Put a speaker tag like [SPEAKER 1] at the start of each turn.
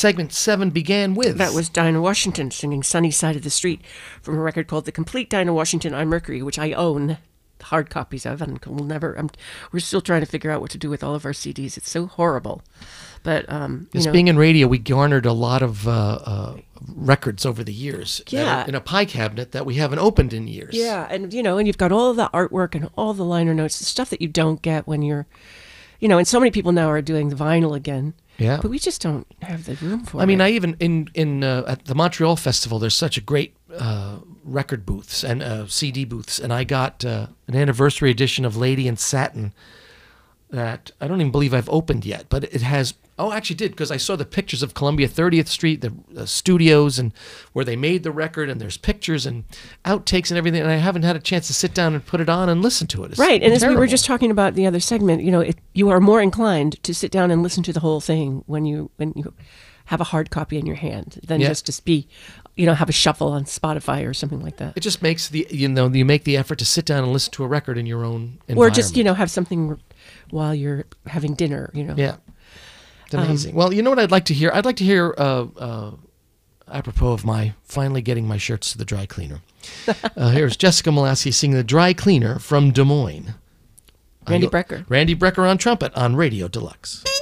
[SPEAKER 1] segment 7 began with?
[SPEAKER 2] That was Dinah Washington singing Sunny Side of the Street from a record called The Complete Dinah Washington on Mercury, which I own hard copies of, and we're still trying to figure out what to do with all of our CDs. It's so horrible. But,
[SPEAKER 1] being in radio, we garnered a lot of records over the years.
[SPEAKER 2] Yeah.
[SPEAKER 1] In a pie cabinet that we haven't opened in years.
[SPEAKER 2] Yeah, and you've got all of the artwork and all the liner notes, the stuff that you don't get when you're, and so many people now are doing the vinyl again.
[SPEAKER 1] Yeah.
[SPEAKER 2] But we just don't have the room for it.
[SPEAKER 1] I mean, I even at the Montreal Festival, there's such a great record booths and CD booths, and I got an anniversary edition of Lady in Satin that I don't even believe I've opened yet, but it has. Oh, I actually did, because I saw the pictures of Columbia 30th Street, the studios, and where they made the record, and there's pictures and outtakes and everything, and I haven't had a chance to sit down and put it on and listen to it. It's
[SPEAKER 2] right, and
[SPEAKER 1] terrible.
[SPEAKER 2] as we were just talking about the other segment, you are more inclined to sit down and listen to the whole thing when you have a hard copy in your hand than just to be, have a shuffle on Spotify or something like that.
[SPEAKER 1] It just makes you make the effort to sit down and listen to a record in your own environment.
[SPEAKER 2] Or just, have something while you're having dinner,
[SPEAKER 1] Yeah. It's amazing. Well, you know what I'd like to hear? I'd like to hear, apropos of my finally getting my shirts to the dry cleaner. Here's Jessica Molaski singing The Dry Cleaner from Des Moines.
[SPEAKER 2] Randy Brecker.
[SPEAKER 1] Randy Brecker on trumpet on Radio Deluxe.